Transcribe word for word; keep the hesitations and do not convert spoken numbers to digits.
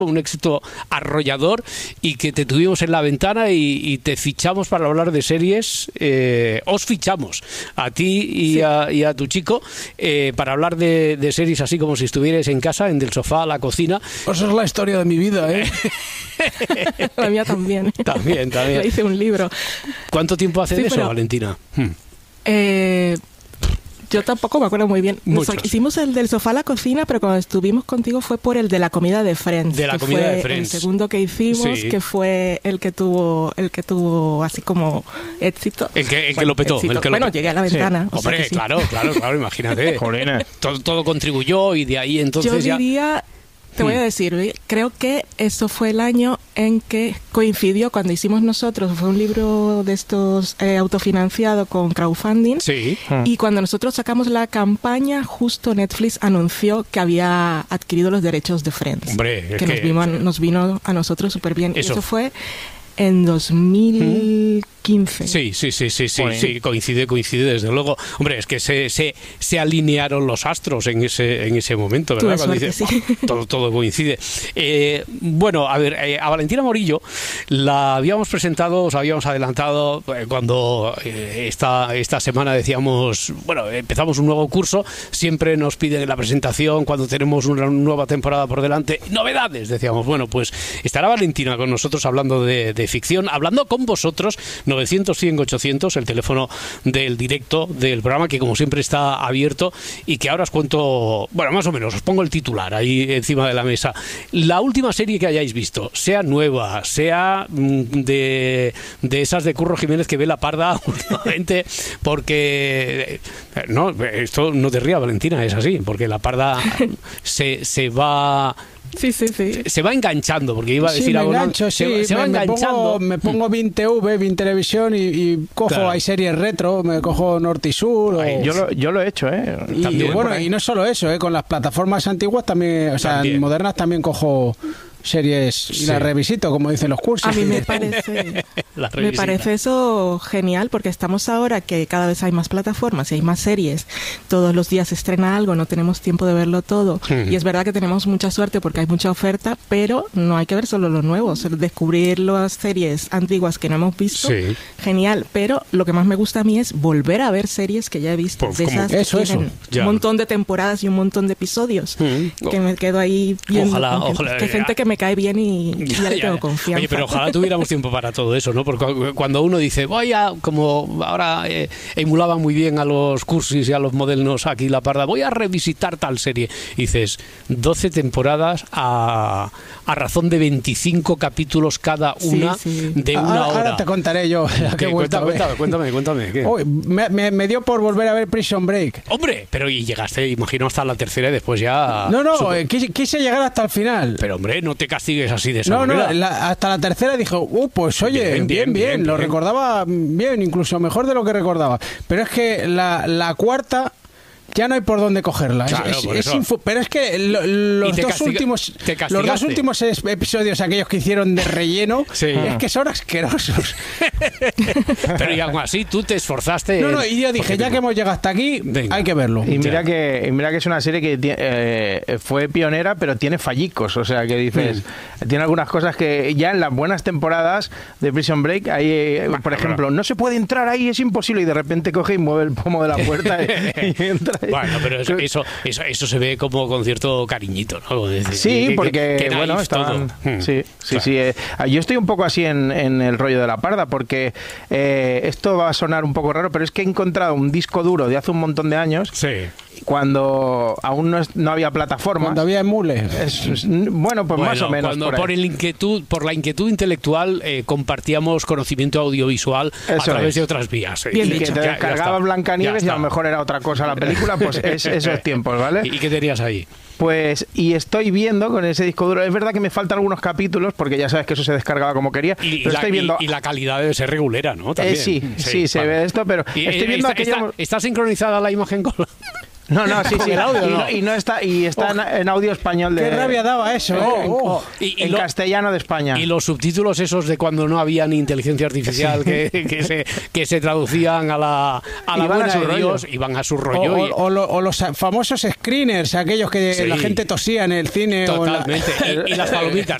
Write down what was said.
un éxito arrollador y que te tuvimos en la ventana y, y te fichamos para hablar de series. Eh, os fichamos a ti y, sí. a, y a tu chico eh, para hablar de, de series así como si estuvierais en casa, en del sofá a la cocina. Eso es la historia de mi vida, ¿eh? La mía también. También, también. Le hice un libro. ¿Cuánto tiempo hace sí, de eso, pero, Valentina? Hmm. Eh... Yo tampoco me acuerdo muy bien. Nos hicimos el del sofá a la cocina, pero cuando estuvimos contigo fue por el de la comida de Friends. De la que comida fue de Friends. El segundo que hicimos, sí. que fue el que tuvo, el que tuvo así como éxito. El que, el bueno, que lo petó. El que bueno, lo... llegué a la ventana. Sí. Hombre, o sea sí. claro, claro, claro, imagínate. todo, todo contribuyó y de ahí entonces Yo ya... diría... Te voy a decir, creo que eso fue el año en que coincidió cuando hicimos nosotros, fue un libro de estos eh, autofinanciado con crowdfunding, sí. y cuando nosotros sacamos la campaña, justo Netflix anunció que había adquirido los derechos de Friends. Hombre, que, que nos, vino a, nos vino a nosotros súper bien. Eso. Y eso fue en dos mil quince. Sí, sí, sí, sí, sí, sí, coincide, coincide desde luego. Hombre, es que se, se, se alinearon los astros en ese, en ese momento, ¿verdad? Cuando dice, sí. todo, todo coincide. Eh, bueno, a ver, eh, a Valentina Morillo la habíamos presentado, os habíamos adelantado eh, cuando eh, esta, esta semana decíamos, bueno, empezamos un nuevo curso, siempre nos piden en la presentación cuando tenemos una nueva temporada por delante, novedades, decíamos, bueno, pues estará Valentina con nosotros hablando de, de ficción, hablando con vosotros, novecientos, cien, ochocientos, el teléfono del directo del programa, que como siempre está abierto y que ahora os cuento, bueno, más o menos, os pongo el titular ahí encima de la mesa. La última serie que hayáis visto, sea nueva, sea de, de esas de Curro Jiménez que ve la parda últimamente, porque, no, esto no te rías, Valentina, es así, porque la parda se, se va... Sí, sí, sí. Se va enganchando, porque iba a decir sí, me algo. Engancho, se, sí, se va me, enganchando. Me pongo, me pongo Vin T V, Vin Televisión y, y cojo, claro. Hay series retro, me cojo Norte y Sur. Ay, o... yo, lo, yo lo he hecho, ¿eh? Y, también, bueno, y no solo eso, ¿eh? Con las plataformas antiguas también, o sea, también. Modernas también cojo series y sí. Las revisito, como dicen los cursos. A mí me parece me parece eso genial, porque estamos ahora que cada vez hay más plataformas y hay más series, todos los días se estrena algo, no tenemos tiempo de verlo todo, mm. y es verdad que tenemos mucha suerte porque hay mucha oferta, pero no hay que ver solo lo nuevo, descubrir las series antiguas que no hemos visto, sí. Genial, pero lo que más me gusta a mí es volver a ver series que ya he visto, pues, de esas eso, que eso. tienen un montón de temporadas y un montón de episodios, mm. que me quedo ahí viendo, ojalá, que, ojalá, que gente que me cae bien y, y ya, ya le tengo confianza. Oye, pero ojalá tuviéramos tiempo para todo eso, ¿no? Porque cuando uno dice, voy a, como ahora eh, emulaba muy bien a los cursis y a los modelos aquí la parda, voy a revisitar tal serie. Y dices, doce temporadas a, a razón de veinticinco capítulos cada una, sí, sí. de una ahora, hora. Ahora te contaré yo. ¿Qué, cuéntame, cuéntame, cuéntame, cuéntame. ¿Qué? Oh, me, me, me dio por volver a ver Prison Break. Hombre, pero y llegaste, imagino, hasta la tercera y después ya... No, no, eh, quise, quise llegar hasta el final. Pero hombre, no te castigues así de esa no, manera. No, la, hasta la tercera dije, uh, pues oye, bien, bien, bien, bien, bien. Lo bien. recordaba bien, incluso mejor de lo que recordaba. Pero es que la, la cuarta... Ya no hay por dónde cogerla. Claro, es, por es eso. Info, pero es que lo, los, dos castiga, últimos, los dos últimos episodios, aquellos que hicieron de relleno, sí. Es que son asquerosos. Pero y aún así tú te esforzaste. No, no, y yo dije, ya que hemos llegado hasta aquí, venga, hay que verlo. Y mira que, y mira que es una serie que eh, fue pionera, pero tiene fallicos. O sea, que dices, mm. tiene algunas cosas que ya en las buenas temporadas de Prison Break, ahí, bueno, por ejemplo, bueno. no se puede entrar ahí, es imposible, y de repente coge y mueve el pomo de la puerta y, y entra. Bueno, pero eso, eso, eso, eso se ve como con cierto cariñito, ¿no? Decir, sí, que, porque, que, que bueno, estaban... todo. Sí, sí, claro. sí. Eh, yo estoy un poco así en, en el rollo de la parda, porque eh, esto va a sonar un poco raro, pero es que he encontrado un disco duro de hace un montón de años. Sí. Cuando aún no, es, no había plataformas. Cuando había emules. Es, es, bueno, pues bueno, más o menos. Cuando por, por, el inquietud, por la inquietud intelectual eh, compartíamos conocimiento audiovisual eso a través es. de otras vías. Bien y dicho. Que te descargabas Blancanieves y a lo mejor era otra cosa la película, pues es esos tiempos, ¿vale? ¿Y qué tenías ahí? Pues, y estoy viendo con ese disco duro, es verdad que me faltan algunos capítulos, porque ya sabes que eso se descargaba como quería, y, pero la, estoy viendo... Y, y la calidad debe ser regulera, ¿no? También. Eh, sí, sí, sí, se vale. ve esto, pero y, estoy viendo está, aquello... está, ¿Está sincronizada la imagen con la...? No, no, sí, sí. Audio, y, no. y no está, y está oh, en audio español de... Qué rabia daba eso, oh, ¿eh? Oh, y, y en lo, castellano de España. Y los subtítulos esos de cuando no había ni inteligencia artificial sí. que, que, se, que se traducían a la, a la buena de Dios, iban a su rollo. O, y... o, lo, o los famosos screeners, aquellos que sí. la gente tosía en el cine. Totalmente. O en la... y, y las palomitas.